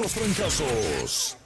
los trancazos.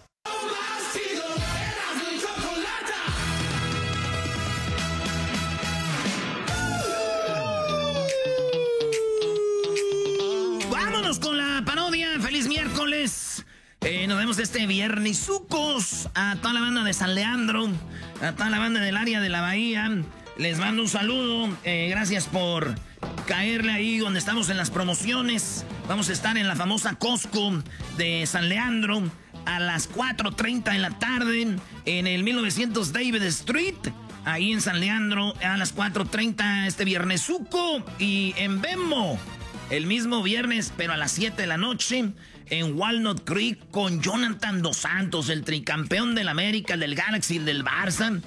Vámonos con la parodia. Feliz miércoles. Nos vemos este viernesucos. A toda la banda de San Leandro, a toda la banda del área de la Bahía, les mando un saludo. Gracias por caerle ahí donde estamos en las promociones. Vamos a estar en la famosa Costco de San Leandro a las 4:30 de la tarde en el 1900 David Street, ahí en San Leandro, a las 4:30 este viernesuco. Y en Venmo, el mismo viernes, pero a las 7 de la noche, en Walnut Creek con Jonathan Dos Santos, el tricampeón del América, el del Galaxy, el del Barça,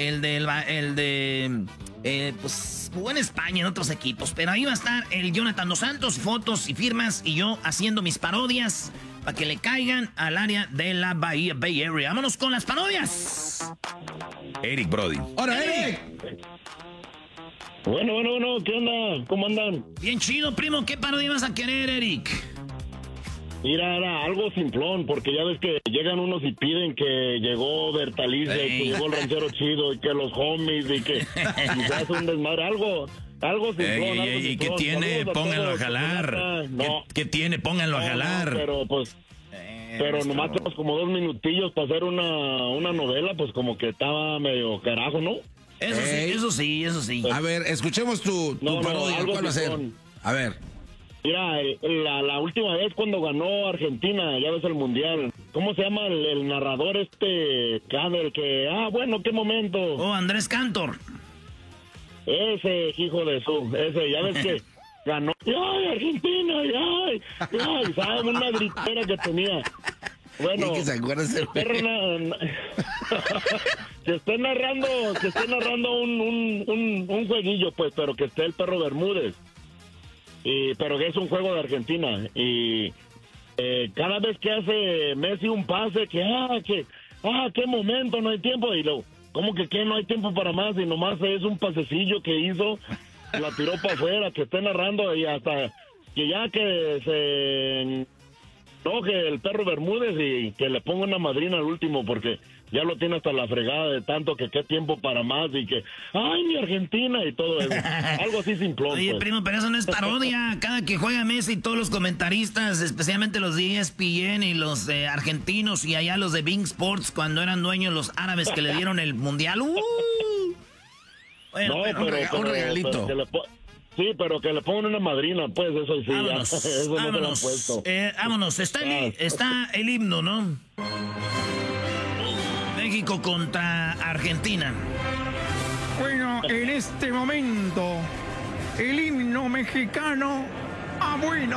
pues jugó en España en otros equipos. Pero ahí va a estar el Jonathan Dos Santos, fotos y firmas, y yo haciendo mis parodias para que le caigan al área de la Bahía, Bay Area. Vámonos con las parodias. Eric Brody. ¡Hola, Eric! Bueno, ¿qué onda? ¿Cómo andan? Bien chido, primo. ¿Qué parodia vas a querer, Eric? Mira, era algo simplón, porque ya ves que llegan unos y piden que llegó Bertalice, que llegó el ranchero chido, y que los homies, y que y se hace un desmadre, algo simplón. ¿Y qué tiene? Pónganlo a jalar. No. ¿Qué tiene? Pónganlo a jalar. No, pero pues... Pero nomás tenemos como 2 minutillos para hacer una novela, pues como que estaba medio carajo, ¿no? Eso sí. A ver, escuchemos tu parodia. ¿Cuál va a ser? A ver. Mira, la última vez cuando ganó Argentina, ya ves el Mundial, ¿cómo se llama el narrador el que... bueno, qué momento. Oh, Andrés Cantor. Ese hijo de ese, ya ves que ganó. ¡Ay, Argentina! ¡Ay! ¿Sabes? Una gritera que tenía. Bueno, que se acuerda ese que esté narrando un jueguillo, pues, pero que esté el perro Bermúdez. Pero que es un juego de Argentina. Y cada vez que hace Messi un pase, qué momento, no hay tiempo. Y luego, ¿cómo que no hay tiempo para más? Y nomás es un pasecillo que hizo, la tiró para afuera, que esté narrando, y hasta que ya que se enoje el perro Bermúdez y que le ponga una madrina al último, porque ya lo tiene hasta la fregada de tanto que qué tiempo para más y que ¡ay, mi Argentina! Y todo eso. Algo así simplón. Oye, pues. primo, pero eso no es parodia. Cada que juega Messi, todos los comentaristas, especialmente los de ESPN y los de argentinos y allá los de Bing Sports, cuando eran dueños los árabes que le dieron el mundial. Bueno, un regalito. Sí, pero que le pongan una madrina, pues, eso sí. Vámonos, eso no me lo han puesto. Vámonos, está el himno, ¿no? México contra Argentina. Bueno, en este momento, el himno mexicano, bueno,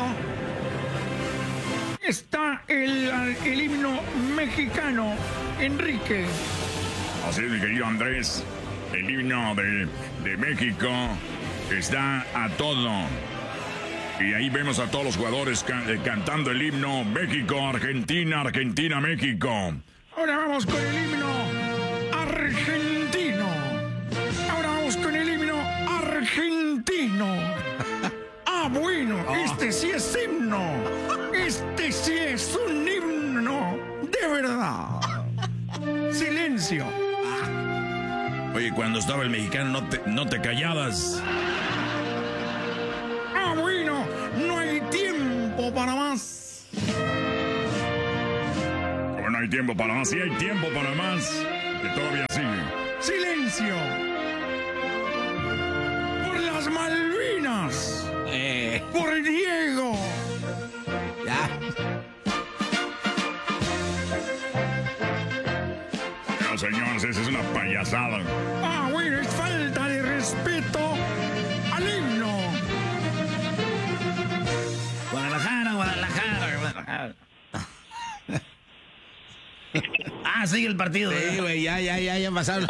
está el himno mexicano, Enrique. Así es, mi querido Andrés, el himno de México está a todo. Y ahí vemos a todos los jugadores cantando el himno México, Argentina, Argentina, México. Ahora vamos con el himno argentino. Ahora vamos con el himno argentino. Bueno, este sí es himno. Este sí es un himno de verdad. Silencio. Oye, cuando estaba el mexicano no te callabas. Bueno, no hay tiempo para más. Como no hay tiempo para más, sí hay tiempo para más, que todavía sigue. Silencio. Por las Malvinas. Por Diego. Ya. No, señores, esa es una payasada. Bueno, es falta de respeto al himno. Guadalajara. Sigue el partido. Sí, güey, ya pasaron.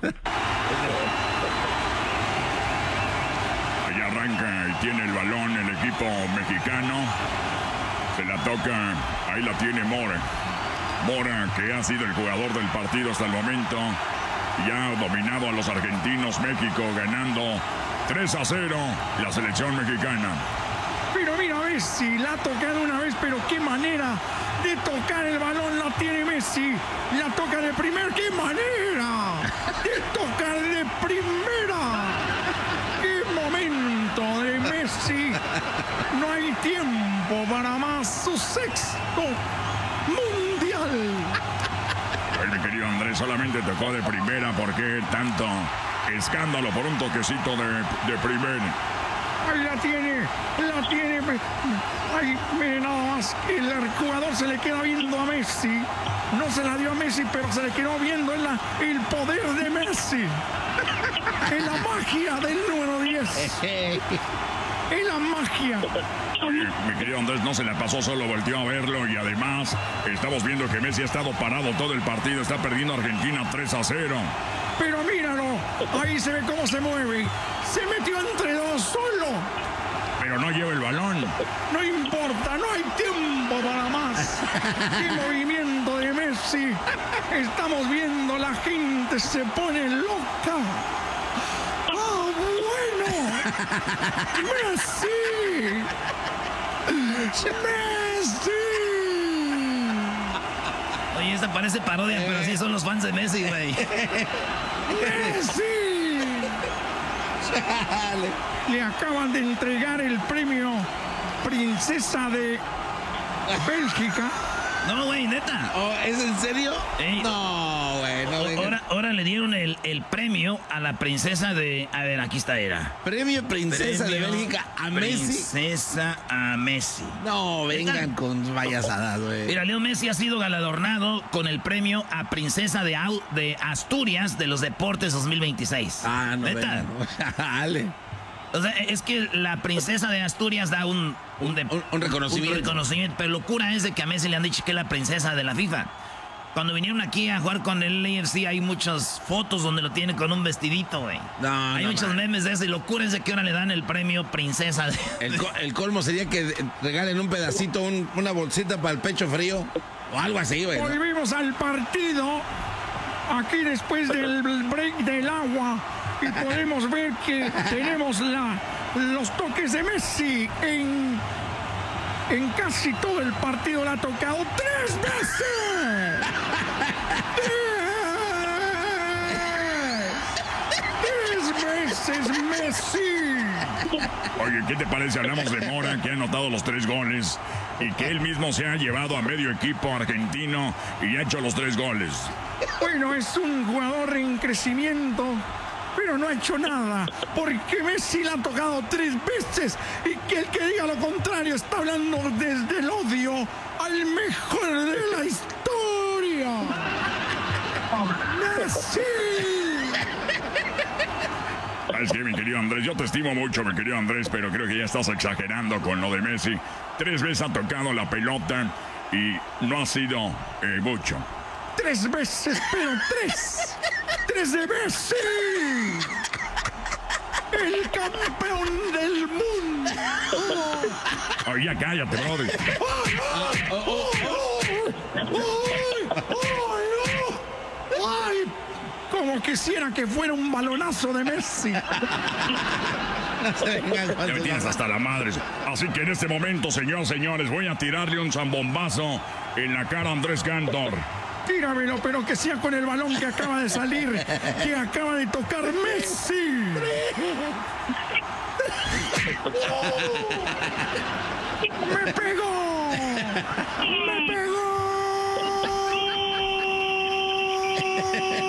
Allá arranca y tiene el balón el equipo mexicano. Se la toca, ahí la tiene Mora. Mora, que ha sido el jugador del partido hasta el momento. Ya ha dominado a los argentinos. México ganando 3-0 la selección mexicana. Pero mira, Messi la ha tocado una vez, pero qué manera de tocar tocar el balón la tiene Messi. La toca de primera. ¡Qué manera de tocar de primera! ¡Qué momento de Messi! No hay tiempo para más. Su sexto mundial. Pues, mi querido Andrés, solamente tocó de primera. ¿Por qué tanto escándalo por un toquecito de primera? Ahí la tiene. Ay, mire nada más que el jugador se le queda viendo a Messi. No se la dio a Messi, pero se le quedó viendo en el poder de Messi. En la magia del número 10. En la magia. Mi querido Andrés, no se la pasó, solo volteó a verlo y además estamos viendo que Messi ha estado parado todo el partido. Está perdiendo Argentina 3-0. Pero míralo, ahí se ve cómo se mueve. Se metió entre dos solo. Pero no lleva el balón. No importa, no hay tiempo para más. ¡Qué movimiento de Messi! Estamos viendo, la gente se pone loca. ¡Ah, bueno! ¡Messi! ¡Messi! Oye, esta parece parodia, pero sí son los fans de Messi, güey. ¡Messi! Le acaban de entregar el premio Princesa de Bélgica. No, güey, neta. Oh, ¿es en serio? Ey. No, güey, no venga. Ahora le dieron el premio a la princesa de... A ver, aquí está, era. Premio Princesa de Bélgica a Messi. Princesa a Messi. No, vengan con payasadas, güey. Mira, Leo Messi ha sido galardonado con el premio a Princesa de Asturias de los Deportes 2026. Ah, no, ¿neta? Dale. O sea, es que la princesa de Asturias da un reconocimiento. Un reconocimiento, pero locura es de que a Messi le han dicho que es la princesa de la FIFA. Cuando vinieron aquí a jugar con el AFC hay muchas fotos donde lo tiene con un vestidito, güey. No, hay muchos memes de eso y locura es de que ahora le dan el premio princesa. El colmo sería que regalen un pedacito, una bolsita para el pecho frío o algo así, güey. Volvimos al partido aquí después del break del agua. Y podemos ver que tenemos los toques de Messi en casi todo el partido. La ha tocado 3 veces. 3 veces Messi. Oye, ¿qué te parece? Hablamos de Mora, que ha anotado los 3 goles y que él mismo se ha llevado a medio equipo argentino y ha hecho los 3 goles. Bueno, es un jugador en crecimiento, pero no ha hecho nada, porque Messi la ha tocado 3 veces y que el que diga lo contrario está hablando desde el odio al mejor de la historia. ¡Messi! ¿Sabes qué, mi querido Andrés? Yo te estimo mucho, mi querido Andrés, pero creo que ya estás exagerando con lo de Messi. 3 veces ha tocado la pelota y no ha sido mucho. 3 veces, pero 3. 3 de Messi. El campeón del mundo. Oye, ya cállate, brother. ¡Ay! Como quisiera que fuera un balonazo de Messi. Ya me tienes hasta la madre. Así que en este momento, señores, voy a tirarle un zambombazo en la cara a Andrés Cantor. Tíramelo, pero que sea con el balón que acaba de salir, que acaba de tocar Messi. ¡Me pegó! ¡Me pegó!